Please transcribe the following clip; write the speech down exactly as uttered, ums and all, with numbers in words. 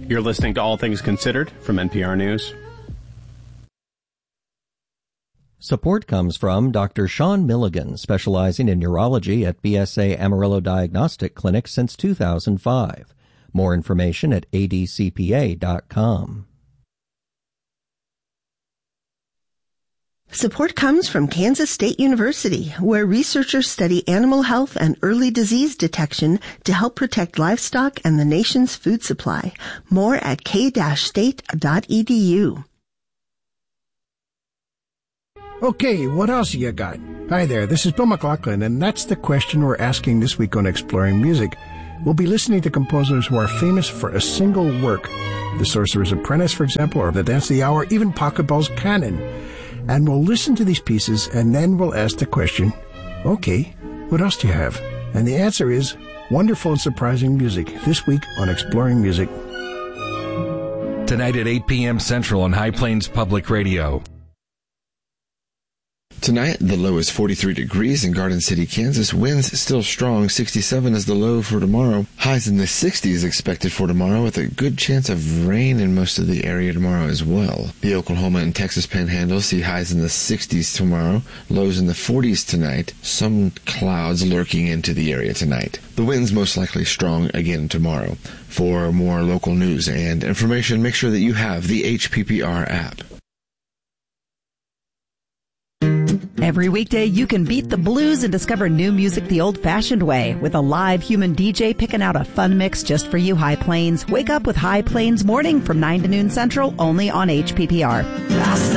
You're listening to All Things Considered from N P R News. Support comes from Doctor Sean Milligan, specializing in neurology at B S A Amarillo Diagnostic Clinic since two thousand five. More information at a d c p a dot com. Support comes from Kansas State University, where researchers study animal health and early disease detection to help protect livestock and the nation's food supply. More at k dash state dot e d u. Okay, what else you got? Hi there, this is Bill McLaughlin, and that's the question we're asking this week on Exploring Music. We'll be listening to composers who are famous for a single work. The Sorcerer's Apprentice, for example, or The Dance of the Hour, even Pachelbel's Canon. And we'll listen to these pieces, and then we'll ask the question, okay, what else do you have? And the answer is wonderful and surprising music, this week on Exploring Music. Tonight at eight p.m. Central on High Plains Public Radio. Tonight, the low is forty-three degrees in Garden City, Kansas. Winds still strong. sixty-seven is the low for tomorrow. Highs in the sixties expected for tomorrow, with a good chance of rain in most of the area tomorrow as well. The Oklahoma and Texas Panhandle see highs in the sixties tomorrow, lows in the forties tonight. Some clouds lurking into the area tonight. The winds most likely strong again tomorrow. For more local news and information, make sure that you have the H P P R app. Every weekday, you can beat the blues and discover new music the old-fashioned way with a live human D J picking out a fun mix just for you, High Plains. Wake up with High Plains Morning from nine to noon Central, only on H P P R.